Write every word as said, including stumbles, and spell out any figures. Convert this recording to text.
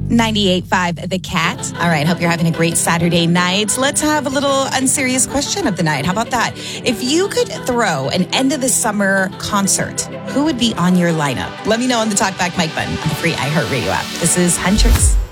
ninety-eight point five The Cat. All right, hope you're having a great Saturday night. Let's have a little unserious question of the night. How about that? If you could throw an end of the summer concert, who would be on your lineup? Let me know on the Talkback mic button on the free iHeartRadio app. This is Huntress.